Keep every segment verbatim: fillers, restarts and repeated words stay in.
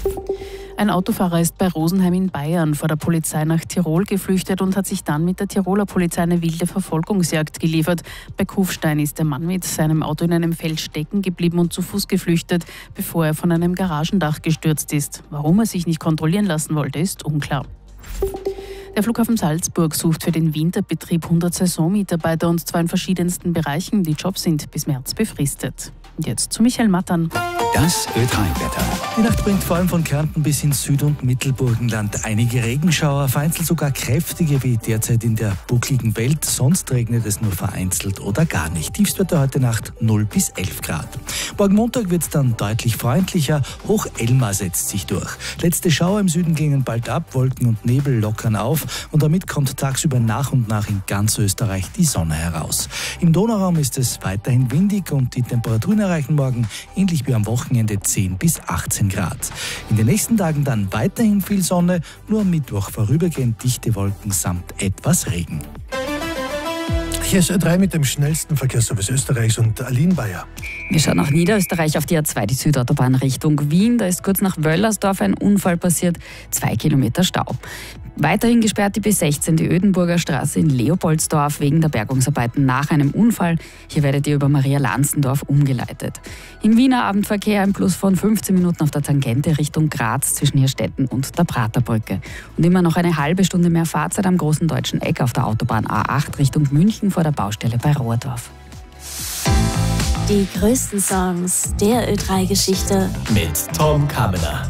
Ein Autofahrer ist bei Rosenheim in Bayern vor der Polizei nach Tirol geflüchtet und hat sich dann mit der Tiroler Polizei eine wilde Verfolgungsjagd geliefert. Bei Kufstein ist der Mann mit seinem Auto in einem Feld stecken geblieben und zu Fuß geflüchtet, bevor er von einem Garagendach gestürzt ist. Warum er sich nicht kontrollieren lassen wollte, ist unklar. Der Flughafen Salzburg sucht für den Winterbetrieb hundert Saisonmitarbeiter und zwar in verschiedensten Bereichen. Die Jobs sind bis März befristet. Und jetzt zu Michael Mattern. Das Ö drei Wetter. Die Nacht bringt vor allem von Kärnten bis ins Süd- und Mittelburgenland einige Regenschauer, vereinzelt sogar kräftige wie derzeit in der buckligen Welt. Sonst regnet es nur vereinzelt oder gar nicht. Tiefstwetter heute Nacht null bis elf Grad. Morgen Montag wird es dann deutlich freundlicher. Hoch Elmar setzt sich durch. Letzte Schauer im Süden gingen bald ab, Wolken und Nebel lockern auf und damit kommt tagsüber nach und nach in ganz Österreich die Sonne heraus. Im Donauraum ist es weiterhin windig und die Temperaturen erreichen morgen ähnlich wie am Wochenende zehn bis achtzehn Grad. In den nächsten Tagen dann weiterhin viel Sonne, nur am Mittwoch vorübergehend dichte Wolken samt etwas Regen. Hier ist Ö drei mit dem schnellsten Verkehrsservice Österreichs und Aline Bayer. Wir schauen nach Niederösterreich auf die A zwei, die Südautobahn Richtung Wien. Da ist kurz nach Wöllersdorf ein Unfall passiert, zwei Kilometer Stau. Weiterhin gesperrt die B sechzehn, die Ödenburger Straße in Leopoldsdorf wegen der Bergungsarbeiten nach einem Unfall. Hier werdet ihr über Maria-Lanzendorf umgeleitet. Im Wiener Abendverkehr ein Plus von fünfzehn Minuten auf der Tangente Richtung Graz zwischen Hirstetten und der Praterbrücke. Und immer noch eine halbe Stunde mehr Fahrzeit am großen deutschen Eck auf der Autobahn A acht Richtung München vor der Baustelle bei Rohrdorf. Die größten Songs der Ö drei Geschichte Mit Tom Kammener.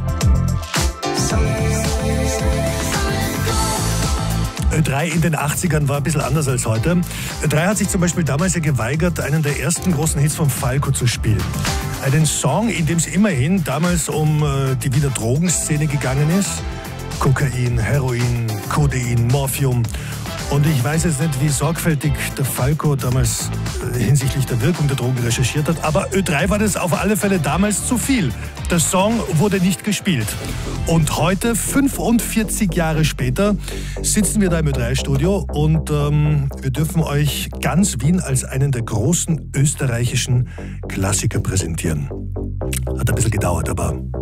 Ö drei in den achtzigern war ein bisschen anders als heute. Ö drei hat sich zum Beispiel damals ja geweigert, einen der ersten großen Hits von Falco zu spielen. Einen Song, in dem es immerhin damals um äh, die Wiener Drogenszene gegangen ist. Kokain, Heroin, Codein, Morphium. Und ich weiß jetzt nicht, wie sorgfältig der Falco damals äh, hinsichtlich der Wirkung der Drogen recherchiert hat, aber Ö drei war das auf alle Fälle damals zu viel. Der Song wurde nicht gespielt. Und heute, fünfundvierzig Jahre später, sitzen wir da im Ö drei Studio und ähm, wir dürfen euch ganz Wien als einen der großen österreichischen Klassiker präsentieren. Hat ein bisschen gedauert, aber